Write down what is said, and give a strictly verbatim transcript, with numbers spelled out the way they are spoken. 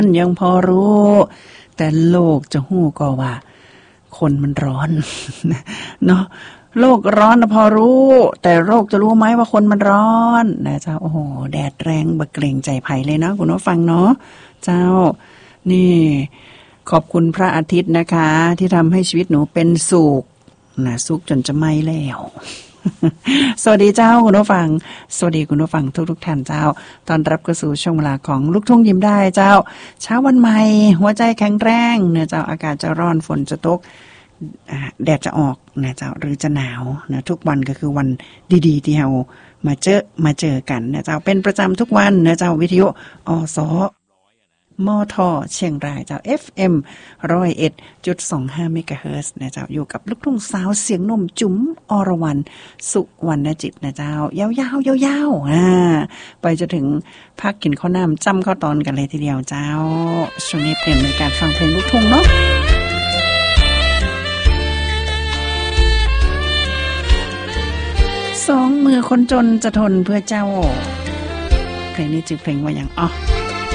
ยังพอรู้แต่โลกจะหู้ก็ว่าคนมันร้อนเนาะโลกร้อนนะพอรู้แต่โลกจะรู้ไหมว่าคนมันร้อนนะเจ้าโอ้โหแดดแรงบะเกรงใจไผ่เลยนะคุณผู้ฟังเนาะเจ้านี่ขอบคุณพระอาทิตย์นะคะที่ทำให้ชีวิตหนูเป็นสุขนะสุขจนจะไม่แล้วสวัสดีเจ้าคุณผู้ฟังสวัสดีคุณผู้ฟังทุกๆท่านเจ้าตอนรับเข้าสู่ช่วงเวลาของลูกทุ่งยิ้มได้เจ้าเช้าวันใหม่หัวใจแข็งแรงเนื้อเจ้าอากาศจะร้อนฝนจะตกแดดจะออกนะเจ้าหรือจะหนาวนะทุกวันก็คือวันดีๆที่เรามาเจอมาเจอกันนะเจ้าเป็นประจำทุกวันนะเจ้าวิทยุอสมทเชียงรายเจ้า เอฟ เอ็ม หนึ่งศูนย์เอ็ดจุดสองห้า เมกะเฮิรตซ์นะเจ้าอยู่กับลูกทุ่งสาวเสียงนมจุ๋มอรวรรณสุวรรณจิตนะเจ้ายาวๆยาวๆอ่าไปจนถึงพักกินข้าวน้ำจ้ำข้าวตอนกันเลยทีเดียวเจ้าช่วงนี้เปลี่ยนเป็นการฟังเพลงลูกทุ่งเนาะสองมือคนจนจะทนเพื่อเจ้าเพลงนี้จือเพลงว่าอย่างอ๋อ